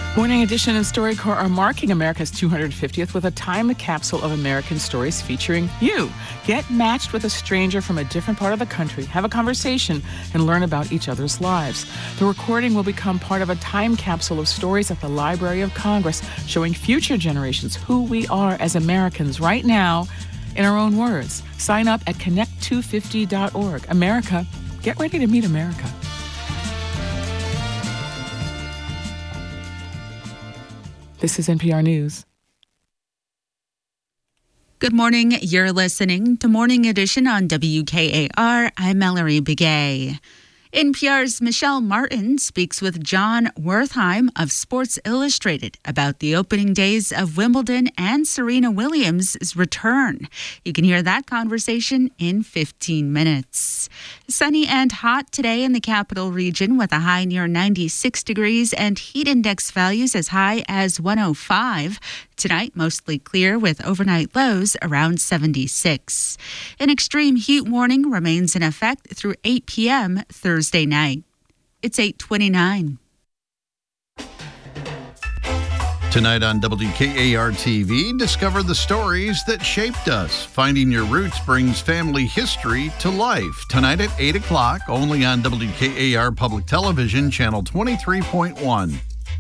Morning Edition and StoryCorps are marking America's 250th with a time capsule of American stories featuring you. Get matched with a stranger from a different part of the country, have a conversation, and learn about each other's lives. The recording will become part of a time capsule of stories at the Library of Congress, showing future generations who we are as Americans right now in our own words. Sign up at connect250.org. America, get ready to meet America. This is NPR News. Good morning. You're listening to Morning Edition on WKAR. I'm Mallory Begay. NPR's Michelle Martin speaks with John Wertheim of Sports Illustrated about the opening days of Wimbledon and Serena Williams' return. You can hear that conversation in 15 minutes. Sunny and hot today in the capital region with a high near 96 degrees and heat index values as high as 105. Tonight, mostly clear with overnight lows around 76. An extreme heat warning remains in effect through 8 p.m. Thursday night. It's 8:29. Tonight on WKAR-TV, discover the stories that shaped us. Finding Your Roots brings family history to life. Tonight at 8 o'clock, only on WKAR Public Television, Channel 23.1.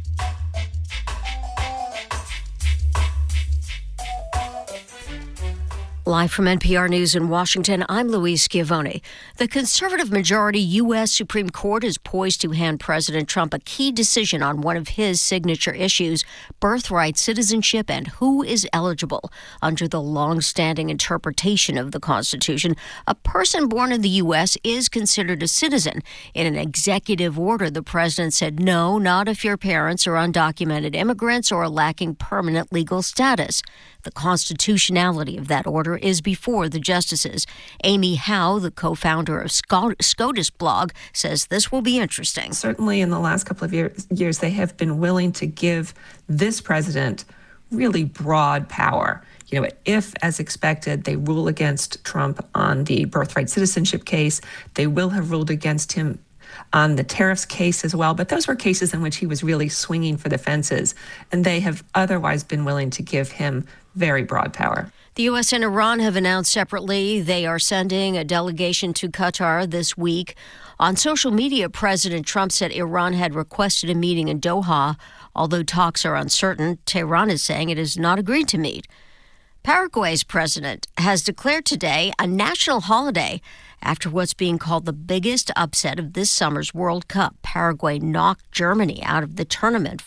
Live from NPR News in Washington, I'm Louise Schiavone. The conservative majority U.S. Supreme Court is poised to hand President Trump a key decision on one of his signature issues, birthright citizenship and who is eligible. Under the long-standing interpretation of the Constitution, a person born in the U.S. is considered a citizen. In an executive order, the president said, no, not if your parents are undocumented immigrants or lacking permanent legal status. The constitutionality of that order is before the justices. Amy Howe, the co-founder of SCOTUS blog, says this will be interesting. Certainly in the last couple of years, they have been willing to give this president really broad power. You know, if, as expected, they rule against Trump on the birthright citizenship case, they will have ruled against him on the tariffs case as well. But those were cases in which he was really swinging for the fences, and they have otherwise been willing to give him very broad power. The U.S. and Iran have announced separately they are sending a delegation to Qatar this week. On social media, President Trump said Iran had requested a meeting in Doha. Although talks are uncertain, Tehran is saying it has not agreed to meet. Paraguay's president has declared today a national holiday after what's being called the biggest upset of this summer's World Cup. Paraguay knocked Germany out of the tournament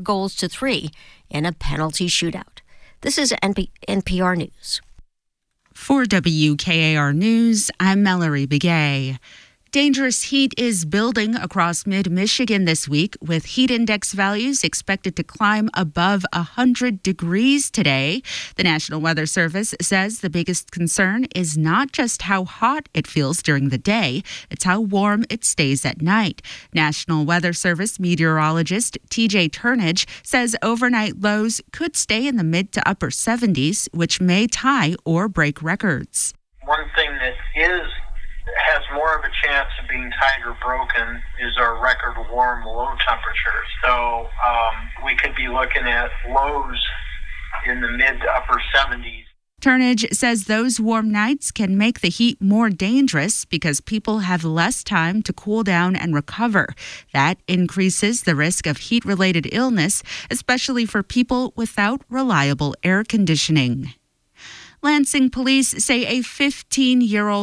4-3 in a penalty shootout. This is NPR News. For WKAR News, I'm Mallory Begay. Dangerous heat is building across mid-Michigan this week, with heat index values expected to climb above 100 degrees today. The National Weather Service says the biggest concern is not just how hot it feels during the day, it's how warm it stays at night. National Weather Service meteorologist TJ Turnage says overnight lows could stay in the mid to upper 70s, which may tie or break records. One thing that has more of a chance of being tied or broken is our record warm low temperatures. So we could be looking at lows in the mid to upper 70s. Turnage says those warm nights can make the heat more dangerous because people have less time to cool down and recover. That increases the risk of heat-related illness, especially for people without reliable air conditioning. Lansing police say a 15-year-old